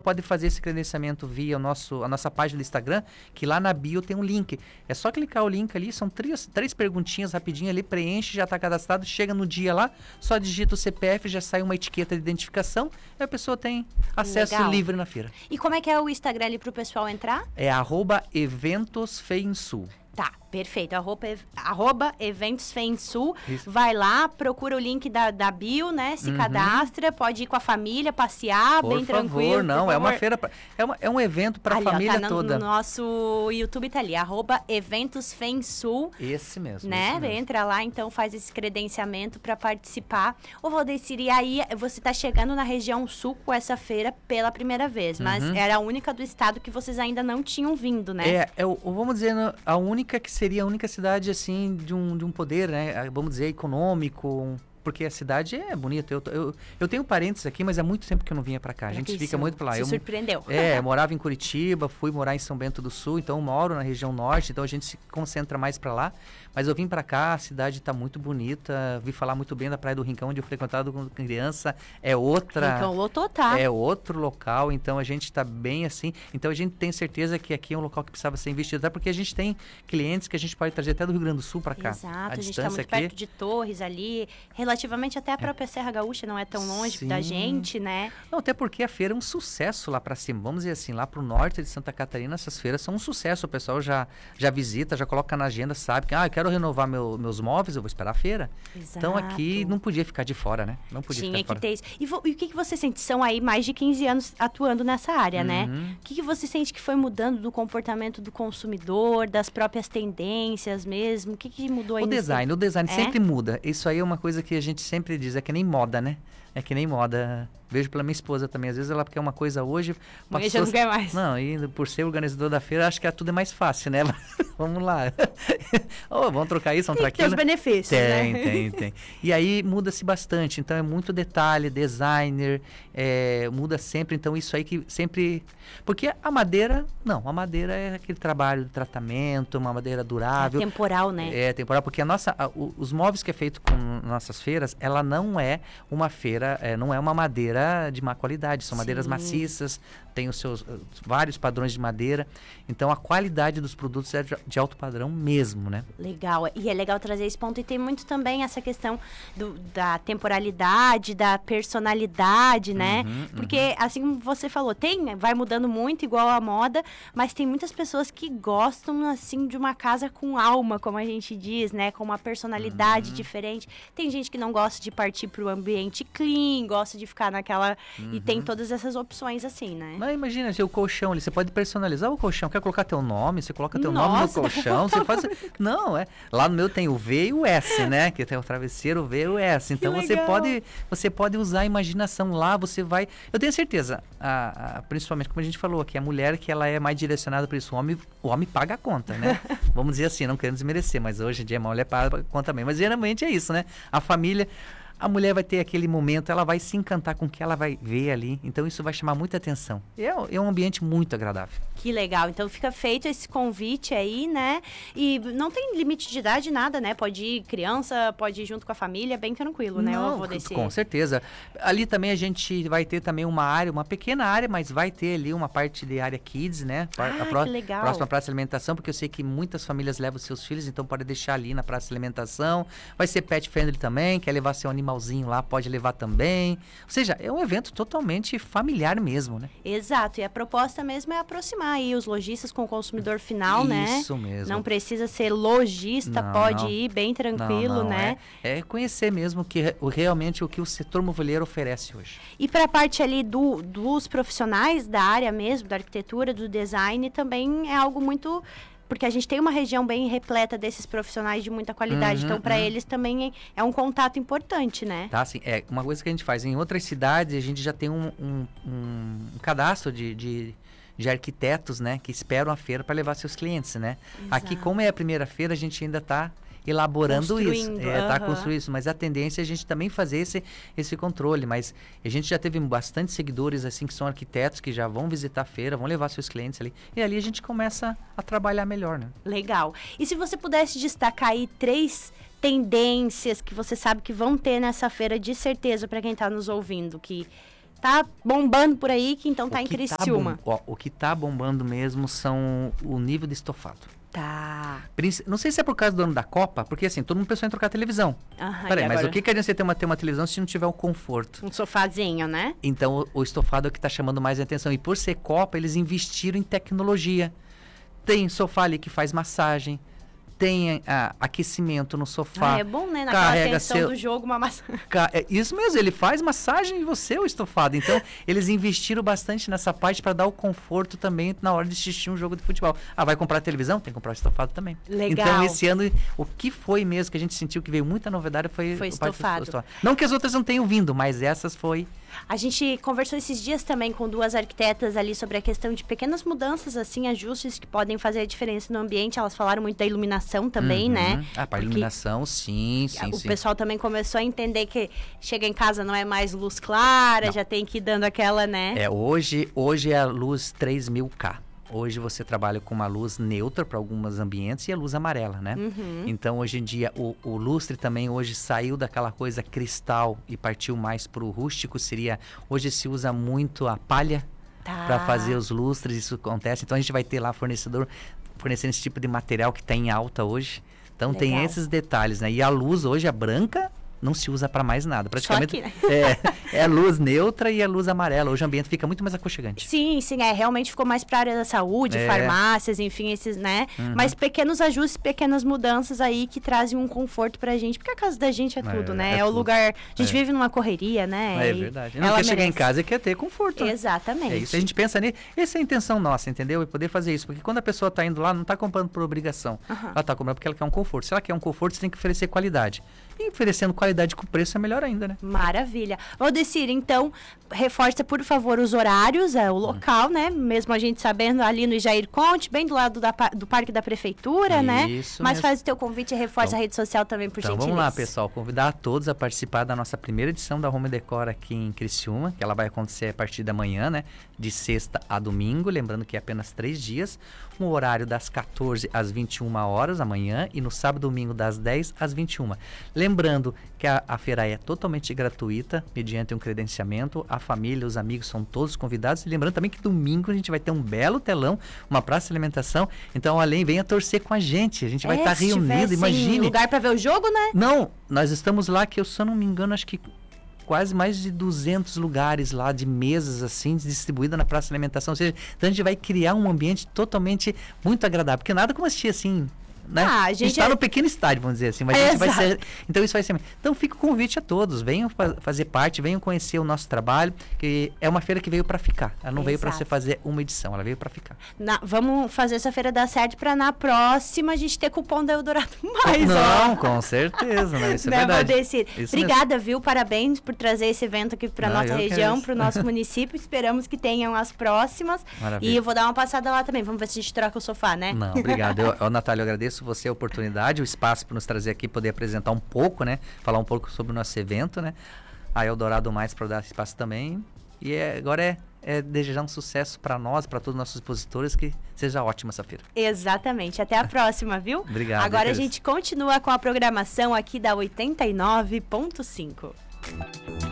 pode fazer esse credenciamento via a nossa página do Instagram, que lá na bio tem um link. É só clicar o link ali, são três perguntinhas rapidinho ali, preenche, já está cadastrado, chega no dia lá, só digita o CPF, já sai uma etiqueta de identificação e a pessoa tem acesso livre na feira. E como é que é o Instagram ali para o pessoal entrar? É @eventosfeinsul. Tá, perfeito. Arroba Eventos Fensul. Vai lá, procura o link da bio, né? Se cadastra, pode ir com a família, passear, bem tranquilo. Não, é uma feira, é um evento para a família toda. No nosso YouTube tá ali, @Eventos Fensul. Esse mesmo. Né? Esse mesmo. Entra lá, então faz esse credenciamento para participar. Ô, Valdecir, e aí você tá chegando na região sul com essa feira pela primeira vez, mas era a única do estado que vocês ainda não tinham vindo, né? Vamos dizer, a única que seria a única cidade, assim, de um poder, né? Vamos dizer, econômico, porque a cidade é bonita. Eu tenho parentes aqui, mas há muito tempo que eu não vinha pra cá. A gente fica muito pra lá. Se surpreendeu. Eu morava em Curitiba, fui morar em São Bento do Sul, então eu moro na região norte, então a gente se concentra mais pra lá. Mas eu vim pra cá, a cidade tá muito bonita, vi falar muito bem da Praia do Rincão, onde eu frequentava quando criança, é outra... Rincão lotou, tá? É outro local, então a gente tá bem assim, então a gente tem certeza que aqui é um local que precisava ser investido, até porque a gente tem clientes que a gente pode trazer até do Rio Grande do Sul pra cá. Exato, a gente tá muito perto de Torres ali, relativamente até a própria Serra Gaúcha, não é tão longe da gente, né? Não, até porque a feira é um sucesso lá pra cima, vamos dizer assim, lá pro norte de Santa Catarina, essas feiras são um sucesso, o pessoal já visita, já coloca na agenda, sabe que, eu quero renovar meus móveis, eu vou esperar a feira. Exato. Então aqui não podia ficar de fora, né? Não podia Tinha ficar de fora. que ter isso. E o que você sente? São aí mais de 15 anos atuando nessa área, né? O que você sente que foi mudando do comportamento do consumidor, das próprias tendências mesmo? O que mudou aí? O design sempre muda. Isso aí é uma coisa que a gente sempre diz, é que nem moda, né? É que nem moda. Vejo pela minha esposa também. Às vezes ela quer uma coisa hoje... Amanhã já não quer mais. Não, e por ser organizador da feira, acho que tudo é mais fácil, né? Vamos lá. Vamos trocar isso, vamos trocar aquilo. Tem os benefícios, né? Tem. E aí muda-se bastante. Então é muito detalhe, designer, muda sempre. Então isso aí que sempre... Porque a madeira é aquele trabalho de tratamento, uma madeira durável. É temporal, né? É temporal, porque os móveis que é feito com nossas feiras, ela não é uma feira, não é uma madeira de má qualidade, são madeiras maciças, tem os seus vários padrões de madeira, então a qualidade dos produtos é de alto padrão mesmo, né? Legal, e é legal trazer esse ponto, e tem muito também essa questão da temporalidade, da personalidade, né? Porque, assim como você falou, vai mudando muito, igual a moda, mas tem muitas pessoas que gostam, assim, de uma casa com alma, como a gente diz, né? Com uma personalidade diferente. Tem gente que não gosta de partir para o ambiente clean, gosta de ficar naquela... E tem todas essas opções, assim, né? Mas imagina, o colchão ali, você pode personalizar o colchão. Quer colocar teu nome, você coloca teu nome no colchão, você faz... Não, lá no meu tem o V e o S, né? Que tem o travesseiro, o V e o S. Então você pode usar a imaginação lá, você vai... Eu tenho certeza, principalmente como a gente falou aqui, a mulher que ela é mais direcionada para isso, o homem paga a conta, né? Vamos dizer assim, não querendo desmerecer, mas hoje em dia a mulher paga a conta também. Mas geralmente é isso, né? A família... A mulher vai ter aquele momento, ela vai se encantar com o que ela vai ver ali. Então, isso vai chamar muita atenção. É um ambiente muito agradável. Que legal. Então, fica feito esse convite aí, né? E não tem limite de idade, nada, né? Pode ir criança, pode ir junto com a família, bem tranquilo, né? Não, com certeza. Ali também a gente vai ter também uma área, uma pequena área, mas vai ter ali uma parte de área kids, né? Que legal. Próxima praça de alimentação, porque eu sei que muitas famílias levam seus filhos, então pode deixar ali na praça de alimentação. Vai ser pet friendly também, quer levar seu animalzinho lá, pode levar também. Ou seja, é um evento totalmente familiar mesmo, né? Exato, e a proposta mesmo é aproximar aí os lojistas com o consumidor final, né? Isso mesmo. Não precisa ser lojista, pode ir bem tranquilo, né? É conhecer mesmo realmente o que o setor moveleiro oferece hoje. E para a parte ali dos profissionais da área mesmo, da arquitetura, do design, também é algo muito... Porque a gente tem uma região bem repleta desses profissionais de muita qualidade. Então, para eles também é um contato importante, né? Tá, sim. É uma coisa que a gente faz. Em outras cidades, a gente já tem um cadastro de arquitetos, né? Que esperam a feira para levar seus clientes, né? Exato. Aqui, como é a primeira feira, a gente ainda está elaborando isso. Tá construindo isso. Mas a tendência é a gente também fazer esse controle. Mas a gente já teve bastante seguidores, assim, que são arquitetos, que já vão visitar a feira, vão levar seus clientes ali. E ali a gente começa a trabalhar melhor, né? Legal. E se você pudesse destacar aí 3 tendências que você sabe que vão ter nessa feira, de certeza, para quem está nos ouvindo, que tá bombando por aí, que então tá em Criciúma. O que tá bombando mesmo são o nível de estofado. Tá. Não sei se é por causa do ano da Copa, porque assim, todo mundo pensou em trocar a televisão. Peraí, mas o que adianta você ter uma televisão se não tiver o conforto? Um sofazinho, né? Então, o estofado é o que tá chamando mais a atenção. E por ser Copa, eles investiram em tecnologia. Tem sofá ali que faz massagem. Tem aquecimento no sofá. É bom, né? Naquela tensão do jogo, uma massagem. Isso mesmo, ele faz massagem em você, o estofado. Então, eles investiram bastante nessa parte para dar o conforto também na hora de assistir um jogo de futebol. Vai comprar televisão? Tem que comprar o estofado também. Legal. Então, esse ano, o que foi mesmo que a gente sentiu que veio muita novidade foi estofado. Não que as outras não tenham vindo, mas essas foi... A gente conversou esses dias também com 2 arquitetas ali sobre a questão de pequenas mudanças, assim, ajustes que podem fazer a diferença no ambiente. Elas falaram muito da iluminação também, né? Para iluminação, sim. O pessoal também começou a entender que chega em casa não é mais luz clara, já tem que ir dando aquela, né? Hoje é a luz 3000K. Hoje você trabalha com uma luz neutra para alguns ambientes e a luz amarela, né? Então, hoje em dia, o lustre também hoje saiu daquela coisa cristal e partiu mais para o rústico. Hoje se usa muito a palha para fazer os lustres, isso acontece. Então, a gente vai ter lá fornecendo esse tipo de material que está em alta hoje. Então, Legal. tem esses detalhes, né? E a luz hoje, a branca... não se usa para mais nada. Praticamente aqui, né? é a luz neutra e a luz amarela. Hoje o ambiente fica muito mais aconchegante. Sim, realmente ficou mais para a área da saúde, farmácias, enfim, esses, né? Mas pequenos ajustes, pequenas mudanças aí que trazem um conforto pra gente, porque a casa da gente é tudo, né? É o lugar, a gente vive numa correria, né? É verdade. Não quer chegar em casa e quer ter conforto. Exatamente. É isso, a gente pensa nisso. Essa é a intenção nossa, entendeu? E poder fazer isso, porque quando a pessoa tá indo lá, não tá comprando por obrigação. Ela tá comprando porque ela quer um conforto. Se ela quer um conforto, você tem que oferecer qualidade. E oferecendo qualidade com preço é melhor ainda, né? Maravilha. Valdecir, então, reforça, por favor, os horários, o local, né? Mesmo a gente sabendo ali no Jair Conte, bem do lado do Parque da Prefeitura, né? Isso Mas mesmo. Faz o teu convite e reforça a rede social também, por gentileza. Então, vamos lá, pessoal. Convidar a todos a participar da nossa primeira edição da Home Decor aqui em Criciúma, que ela vai acontecer a partir da manhã, né? De sexta a domingo, lembrando que é apenas 3 dias. Um horário das 14 às 21 horas amanhã e no sábado e domingo das 10 às 21. Lembrando que a feira é totalmente gratuita, mediante um credenciamento. A família, os amigos são todos convidados. E lembrando também que domingo a gente vai ter um belo telão, uma praça de alimentação. Então, além, venha torcer com a gente. A gente vai estar reunido, imagine. Lugar para ver o jogo, né? Não, nós estamos lá, que eu só não me engano, acho que quase mais de 200 lugares lá, de mesas assim, distribuídas na praça de alimentação. Ou seja, então a gente vai criar um ambiente totalmente muito agradável. Porque nada como assistir assim, né? A gente está no pequeno estádio, vamos dizer assim, mas a gente vai ser... Então isso vai ser... Então fica o convite a todos, venham fazer parte, venham conhecer o nosso trabalho, que é uma feira que veio para ficar. Ela não veio para você fazer uma edição, ela veio para ficar. Vamos fazer essa feira dar certo para na próxima a gente ter cupom da Eldorado Mais. Não, com certeza, né? Isso é verdade. Obrigada, viu? Parabéns por trazer esse evento aqui para nossa região, para o nosso município. Esperamos que tenham as próximas. Maravilha. E eu vou dar uma passada lá também. Vamos ver se a gente troca o sofá, né? Não, obrigado. Natália, eu agradeço você a oportunidade, o espaço para nos trazer aqui, poder apresentar um pouco, né? Falar um pouco sobre o nosso evento, né? A Eldorado Mais para dar espaço também. E agora é desejar um sucesso para nós, para todos os nossos expositores, que seja ótima essa feira. Exatamente. Até a próxima, viu? Obrigado. Agora a gente continua com a programação aqui da 89.5.